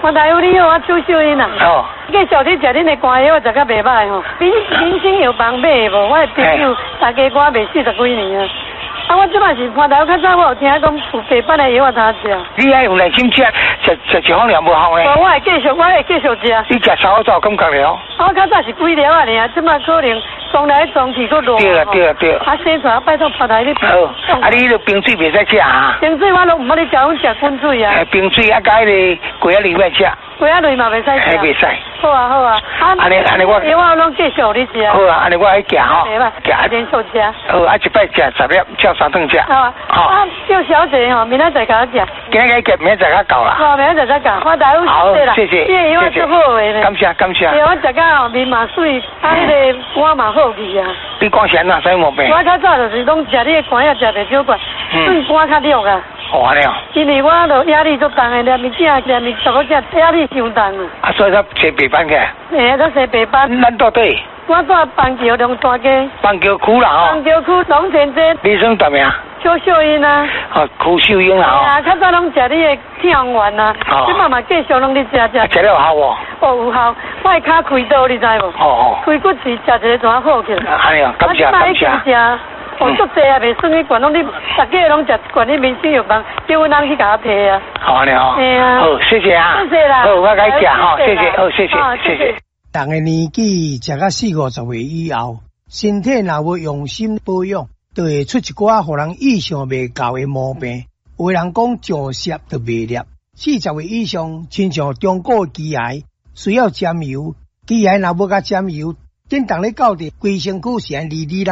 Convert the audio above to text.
看大夫你好，我邱秀英啊。 哦。 继续你食恁的肝药，食较袂歹吼。民生药房买的无？我的朋友大家我卖40几年啊。啊，我即摆是看大夫，较早我有听讲有白班的药我通食。 你爱用耐心食一方了无效呢？ 我会继续食。 你食稍早感觉了？ 我较早是几粒啊尔，即摆可能装来装去佫热。 对啊对啊对啊。 啊，生出来拜托拍台你。 好。啊，你迄冰水袂使食啊？ 冰水我都唔好你食，阮食滚水啊。 冰水啊，加迄个龟仔类袂食。 龟仔类嘛袂使食。 袂使。 好啊好啊。 安尼我拢继续你食。 好啊，安尼我爱食吼。 食连续食。 好，啊一摆食10粒，照3顿食。 好啊。啊，叫小姐吼，明仔载甲我食。 今日甲明仔载甲到啦。 好，明仔载再讲。我大夫好，谢谢。 谢谢，我做好话咧。 感谢。 对，我食到后面嘛水，啊，迄个肝嘛好去啊。 你肝是安怎啥毛病？ 我较早就是拢食你的肝药食袂少惯，算肝较弱啊。 安尼哦。 因为我都压力足重的，连物十个只压力伤重啊。 啊，所以才找白班去。 才找白班。 咱到底？ 我住邦桥龙大街。 邦桥区啦吼。 邦桥区龙田街。 你算大名？ 邱秀英啊。 哦，邱秀英啦吼。 啊，较早拢食你的天丸啊。哦。即嘛继续拢咧食。 食了有效无？ 哦，有效。我的骹开刀，你知无？ 哦。 开骨时食一个怎好起来？ 安尼哦，感谢。 我足济啊，袂算去管拢你，大家拢食管你民生药房，叫阮人去甲我摕啊。 好安尼哦。 嘿啊。 好，谢谢啊。 谢谢啦。 好，我甲你食吼，谢谢，好，谢谢。 人的年纪食到40-50岁以后，身体若无用心保养，就会出一寡互人意想袂到的毛病。有人讲上摄就袂裂，40岁以上亲像中国肌癌，需要沾油。肌癌若无甲沾油，震动咧到底规身躯是安哩哩啦。